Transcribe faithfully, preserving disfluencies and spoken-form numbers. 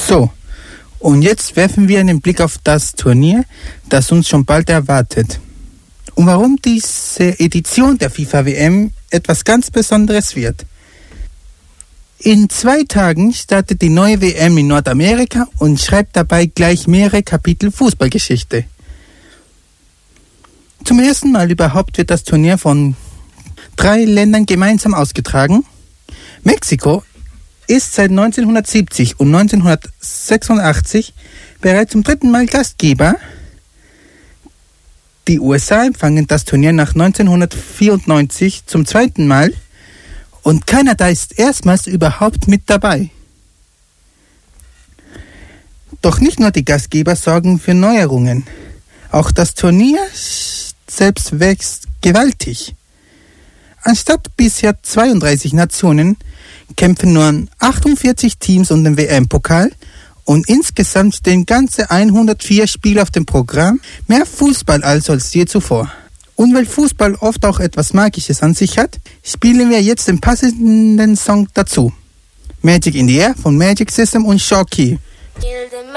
So, und jetzt werfen wir einen Blick auf das Turnier, das uns schon bald erwartet. Und warum diese Edition der FIFA-W M etwas ganz Besonderes wird. In zwei Tagen startet die neue W M in Nordamerika und schreibt dabei gleich mehrere Kapitel Fußballgeschichte. Zum ersten Mal überhaupt wird das Turnier von drei Ländern gemeinsam ausgetragen. Mexiko ist seit neunzehnhundertsiebzig und neunzehnhundertsechsundachtzig bereits zum dritten Mal Gastgeber. Die U S A empfangen das Turnier nach neunzehnhundertvierundneunzig zum zweiten Mal und Kanada ist erstmals überhaupt mit dabei. Doch nicht nur die Gastgeber sorgen für Neuerungen. Auch das Turnier selbst wächst gewaltig. Anstatt bisher zweiunddreißig Nationen kämpfen nur achtundvierzig Teams um den W M-Pokal und insgesamt stehen ganze hundertvier Spiele auf dem Programm, mehr Fußball also als je zuvor. Und weil Fußball oft auch etwas Magisches an sich hat, spielen wir jetzt den passenden Song dazu. Magic in the Air von Magic System und Shocky.